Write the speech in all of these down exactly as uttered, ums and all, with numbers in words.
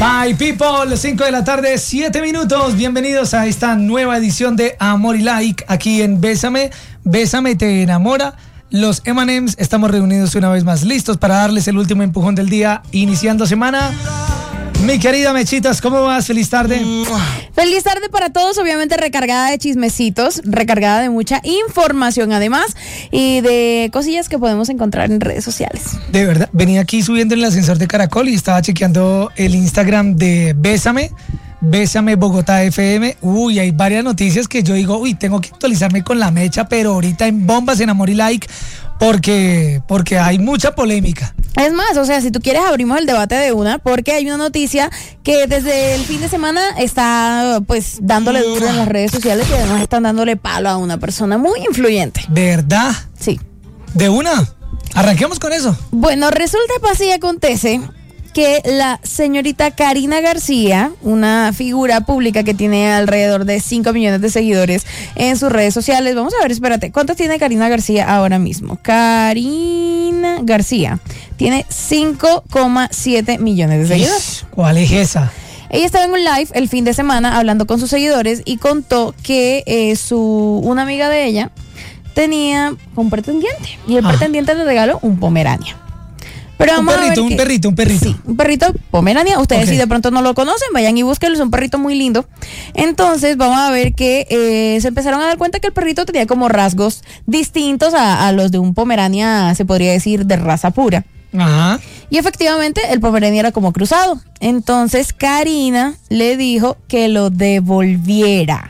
My people, cinco de la tarde, siete minutos. Bienvenidos a esta nueva edición de Amor y Like aquí en Bésame. Bésame te enamora. Los eme and eme's estamos reunidos una vez más, listos para darles el último empujón del día, iniciando semana. Mi querida Mechitas, ¿cómo vas? Feliz tarde. Feliz tarde para todos, obviamente recargada de chismecitos, recargada de mucha información además y de cosillas que podemos encontrar en redes sociales. De verdad, venía aquí subiendo en el ascensor de Caracol y estaba chequeando el Instagram de Bésame, Bésame Bogotá F M. Uy, hay varias noticias que yo digo, uy, tengo que actualizarme con la mecha, pero ahorita en bombas, en Amor y Like, porque, porque hay mucha polémica. Es más, o sea, si tú quieres abrimos el debate de una, porque hay una noticia que desde el fin de semana está pues dándole duro en las redes sociales y además están dándole palo a una persona muy influyente. ¿Verdad? Sí. ¿De una? Arranquemos con eso. Bueno, resulta, pasa y acontece que la señorita Karina García, una figura pública que tiene alrededor de cinco millones de seguidores en sus redes sociales. Vamos a ver, espérate, ¿cuántos tiene Karina García ahora mismo? Karina García tiene cinco coma siete millones de seguidores. ¿Cuál es esa? Ella estaba en un live el fin de semana hablando con sus seguidores y contó que eh, su una amiga de ella tenía un pretendiente y el Ajá. pretendiente le regaló un Pomerania. Pero un vamos perrito, a ver un que, perrito, un perrito. Sí, un perrito Pomerania. Ustedes okay. si de pronto no lo conocen, vayan y búsquenlo, es un perrito muy lindo. Entonces vamos a ver que eh, se empezaron a dar cuenta que el perrito tenía como rasgos distintos a, a los de un Pomerania, se podría decir, de raza pura. Ajá. Y efectivamente el Pomerania era como cruzado. Entonces Karina le dijo que lo devolviera.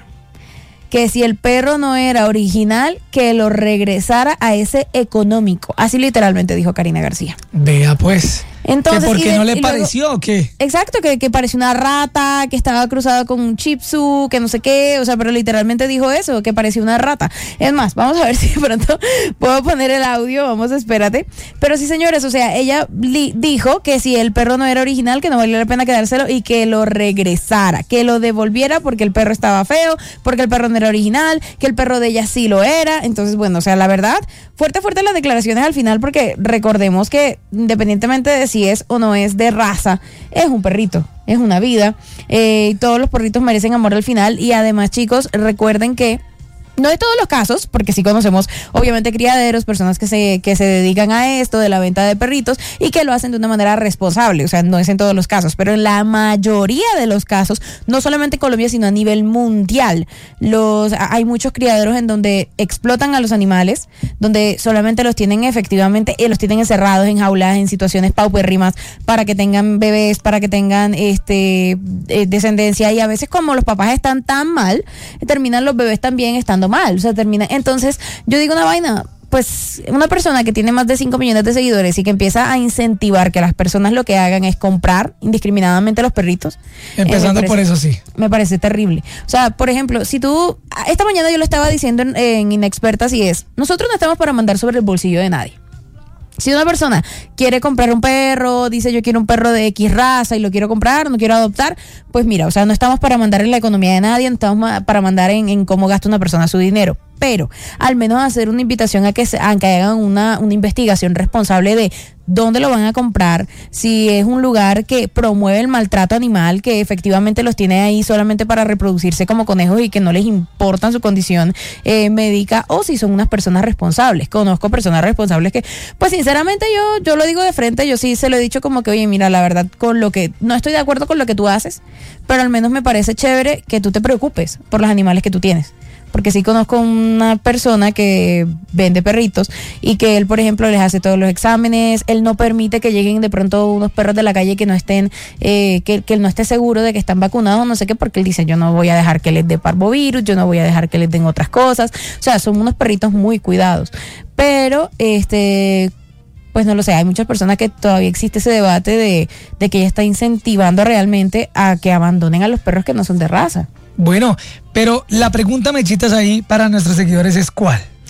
Que si el perro no era original, que lo regresara a ese económico. Así literalmente dijo Karina García. Vea pues. Entonces, ¿Que ¿Por qué de, no le pareció o qué? Exacto, que, que parecía una rata, que estaba cruzada con un shih tzu, que no sé qué, o sea, pero literalmente dijo eso, que parecía una rata. Es más, vamos a ver si de pronto puedo poner el audio, vamos, espérate. Pero sí, señores, o sea, ella li- dijo que si el perro no era original, que no valía la pena quedárselo y que lo regresara, que lo devolviera porque el perro estaba feo, porque el perro no era original, que el perro de ella sí lo era. Entonces, bueno, o sea, la verdad, fuerte, fuerte las declaraciones al final, porque recordemos que independientemente de si es o no es de raza, es un perrito, es una vida, eh, y todos los perritos merecen amor al final. Y además, chicos, recuerden que no de todos los casos, porque sí conocemos obviamente criaderos, personas que se, que se dedican a esto de la venta de perritos y que lo hacen de una manera responsable, o sea, no es en todos los casos, pero en la mayoría de los casos, no solamente en Colombia, sino a nivel mundial, los hay muchos criaderos en donde explotan a los animales, donde solamente los tienen efectivamente, eh, los tienen encerrados en jaulas, en situaciones paupérrimas, para que tengan bebés, para que tengan este eh, descendencia, y a veces como los papás están tan mal, terminan los bebés también estando mal, o sea, termina. Entonces, yo digo una vaina, pues una persona que tiene más de cinco millones de seguidores y que empieza a incentivar que las personas lo que hagan es comprar indiscriminadamente los perritos. Empezando eh, parece, por eso, sí. Me parece terrible. O sea, por ejemplo, si tú, esta mañana yo lo estaba diciendo en, en Inexpertas y es, nosotros no estamos para mandar sobre el bolsillo de nadie. Si una persona quiere comprar un perro, dice yo quiero un perro de X raza y lo quiero comprar, no quiero adoptar, pues mira, o sea, no estamos para mandar en la economía de nadie, no estamos para mandar en, en cómo gasta una persona su dinero. Pero al menos hacer una invitación a que, se, a que hagan una, una investigación responsable de dónde lo van a comprar, si es un lugar que promueve el maltrato animal, que efectivamente los tiene ahí solamente para reproducirse como conejos y que no les importa su condición eh, médica, o si son unas personas responsables. Conozco personas responsables que, pues sinceramente yo, yo lo digo de frente, yo sí se lo he dicho como que, oye, mira, la verdad, con lo que, no estoy de acuerdo con lo que tú haces, pero al menos me parece chévere que tú te preocupes por los animales que tú tienes. Porque sí conozco una persona que vende perritos y que él, por ejemplo, les hace todos los exámenes, él no permite que lleguen de pronto unos perros de la calle que no estén, eh, que, que él no esté seguro de que están vacunados, no sé qué, porque él dice, yo no voy a dejar que les dé parvovirus, yo no voy a dejar que les den otras cosas, o sea, son unos perritos muy cuidados, pero este... pues no lo sé, hay muchas personas que todavía existe ese debate de, de que ella está incentivando realmente a que abandonen a los perros que no son de raza. Bueno, pero la pregunta, Mechitas, ahí para nuestros seguidores es ¿cuál?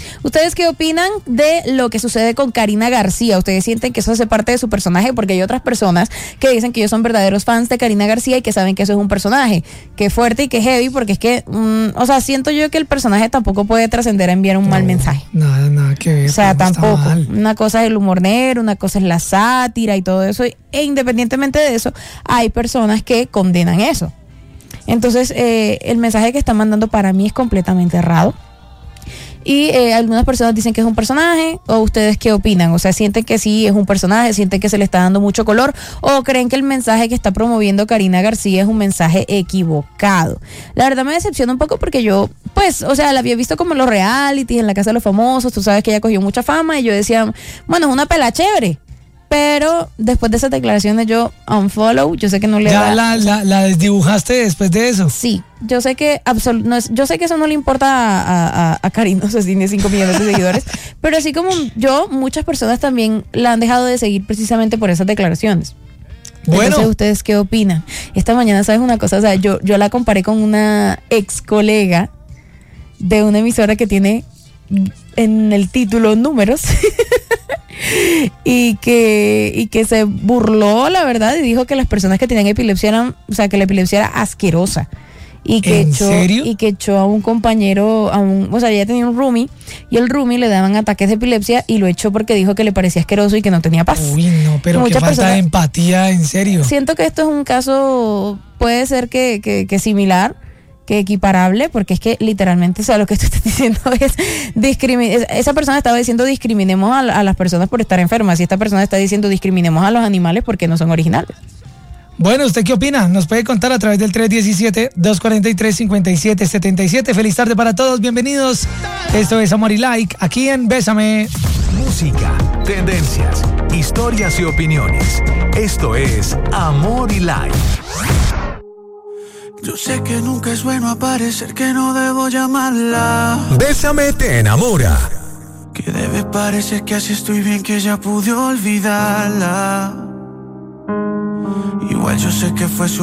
¿Ustedes qué opinan de lo que sucede con Karina García? ¿Ustedes sienten que eso hace parte de su personaje? Porque hay otras personas que dicen que ellos son verdaderos fans de Karina García y que saben que eso es un personaje. Qué fuerte y qué heavy, porque es que, mmm, o sea, siento yo que el personaje tampoco puede trascender a enviar un no, mal mensaje. Nada, nada que ver. O sea, tampoco. Una cosa es el humor negro, una cosa es la sátira y todo eso. E independientemente de eso, hay personas que condenan eso. Entonces, eh, el mensaje que está mandando para mí es completamente errado. Y eh, algunas personas dicen que es un personaje. ¿O ustedes qué opinan? O sea, ¿sienten que sí es un personaje? ¿Sienten que se le está dando mucho color? ¿O creen que el mensaje que está promoviendo Karina García es un mensaje equivocado? La verdad me decepciona un poco porque yo, pues, o sea, la había visto como en los realities, en la casa de los famosos. Tú sabes que ella cogió mucha fama y yo decía, bueno, es una pela chévere. Pero después de esas declaraciones yo unfollow, yo sé que no le ¿Ya da... la, la, la desdibujaste después de eso? Sí, yo sé que absol, no es, yo sé que eso no le importa a, a, a Karina, no sé si tiene cinco millones de seguidores, pero así como yo, muchas personas también la han dejado de seguir precisamente por esas declaraciones. Bueno. Entonces, ¿ustedes qué opinan? Esta mañana, ¿sabes una cosa? O sea, yo, yo la comparé con una ex colega de una emisora que tiene en el título números y que y que se burló, la verdad, y dijo que las personas que tenían epilepsia eran, o sea, que la epilepsia era asquerosa y que ¿En echó serio? y que echó a un compañero, a un, o sea, ella tenía un roomie y el roomie le daban ataques de epilepsia y lo echó porque dijo que le parecía asqueroso y que no tenía paz. Uy, no, pero qué falta personas, de empatía, en serio. Siento que esto es un caso, puede ser que, que, que similar, que equiparable, porque es que literalmente, o sea, lo que tú estás diciendo es discriminar. Esa persona estaba diciendo discriminemos a, a las personas por estar enfermas, y esta persona está diciendo discriminemos a los animales porque no son originales. Bueno, ¿usted qué opina? Nos puede contar a través del tres uno siete, dos cuatro tres, cinco siete siete siete. Feliz tarde para todos, bienvenidos. Esto es Amor y Like, aquí en Bésame. Música, tendencias, historias y opiniones. Esto es Amor y Like. Yo sé que nunca es bueno aparecer, que no debo llamarla. Bésame te enamora. Que debe parecer que así estoy bien, que ya pude olvidarla. Igual yo sé que fue su